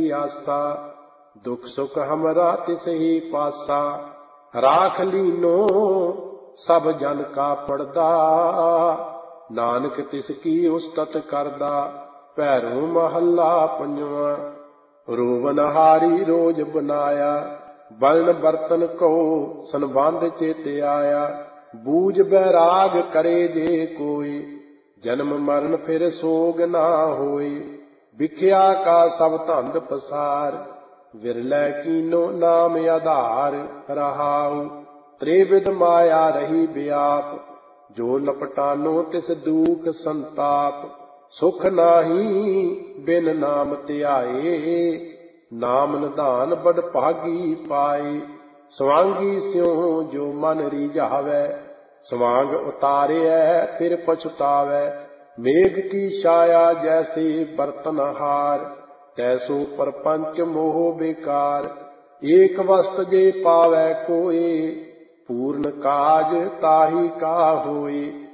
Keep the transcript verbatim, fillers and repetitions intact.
आसा। दुख सुख हमरा तिस ही पासा। राख लीनो सब जन का पड़दा। नानक तिसकी उस्तत करदा। भैरो महला पंजवा। रोवनहारी रोज बनाया। बलन बर्तन को संबंध चेत आया। बूझ बैराग करे जे कोई। जन्म मरण फिर सोग ना होई। विख्या का सब धंध पसार। विरलै कीनो नाम आधार। रहाऊ त्रिविध माया रही व्याप। जो लपटानो तिस दुख संताप। सुख नाही बिन नाम ध्याए। नाम निधान बड़ भागी पाए। स्वांगी स्यों जो मन रिझावै। स्वांग उतारिਐ फिर पछुतावै। मेघ की छाया जैसे बर्तनहार। तैसो परपंच मोह बेकार। एक वस्त जे पावै कोई। पूर्ण काज ताहि का होए।